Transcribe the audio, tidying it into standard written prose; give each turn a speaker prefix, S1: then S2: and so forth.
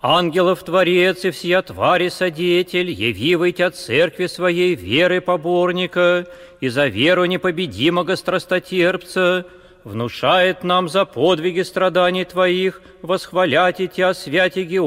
S1: Ангелов Творец и всея твари Содетель, явивый Тя церкви своей веры поборника и за веру непобедимого страстотерпца, внушает нам за подвиги страданий Твоих восхвалять и Тя, святиги